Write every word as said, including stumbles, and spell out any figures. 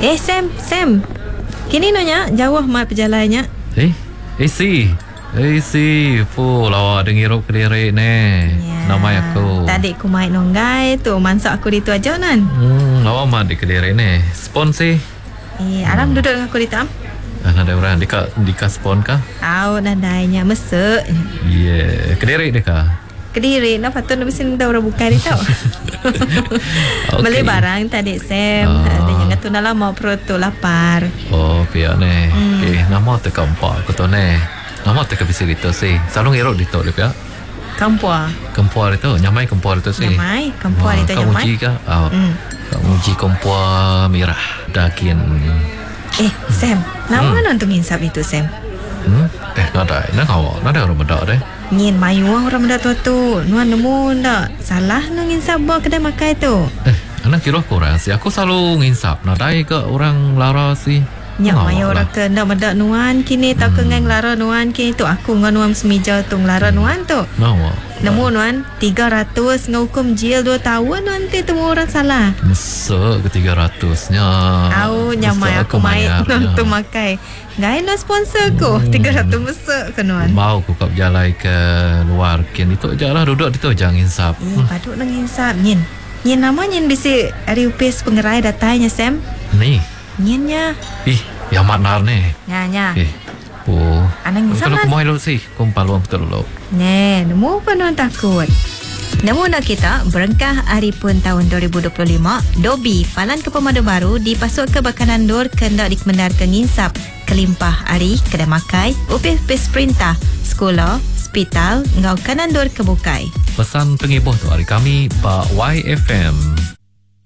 Eh Sam, Sam. Kini nonya jauh mat perjalannya. Eh, eh si. Eh si, pu lawa dengirup kediri ne. Ya. Nama aku. Tadi ku mai nonggai tu, mansak aku ditu aja nan. Hmm, lawa mah di kediri ne. Spon sih. Eh, aram hmm. duduk dengan aku di tam. Ah, ada orang dika dika spon kah? Au nadainya mesek. Iya, yeah. Kediri deka. Kediri, nak patut nak mesin dah orang buka dia tau. Okay. Beli barang tadi Sam. Oh. Ada yang tu nak lama perut tu lapar. Oh, pihak ne. Hmm. Eh, nama tu kampak aku tu ne. Nama tu kabisi itu sih. Selalu ngerok di tu dia pihak. Kampua. Kampua itu, nyamai kampua itu sih. Nyamai, kampua itu nyamai. Kau uji kah? Oh. Hmm. Kau uji kampua merah. Dakin. Eh, Sam, nama hmm. nonton insap itu Sam. Hmm? Eh, nada, nak awak, nada orang benda deh. Ngin mayu orang benda tu tu. Nuan nemu ndak salah nang insap bawa kedai makai tu. Eh, anak kira kurang sih. Aku selalu nginsap. Nadai ke orang lara sih. Nyak mayu orang ke ndak benda nuan kini tak hmm. kengang lara nuan kini tu aku ngan nuan semija tu lara hmm. nuan tu. Nawa. Nemu nuan tiga ratus ngahukum jil dua tahun nuan tu temu orang salah. Mesek ke tiga ratusnya. Au nyamai aku main tu makai. Gai no sponsor ko hmm. tiga ratus mesek ke nuan. Mau ku kap jalai ke luar kin itu aja lah duduk itu jangan insap. Eh hmm. patut nang insap nyin. Nyin nama nyin bisi ari upis pengerai datanya Sam. Ni. Nyinya. Ih, yang maknar ni. Nya nya. Eh. Oh. Anang insap. Kalau kumai lu sih, kumpal luang betul lu. Ne, nemu apa nuan takut. Namun nak kita berengkah hari pun tahun dua ribu dua puluh lima, Dobi Palan ke Pemadu Baru dipasuk ke Bakanan Dur kendak dikemendar ke nginsap kelimpah hari kedai makai, upis-upis perintah, sekolah, hospital, ngau Kanan Dur kebukai. Pesan pengibuh tu hari kami Pak Y F M.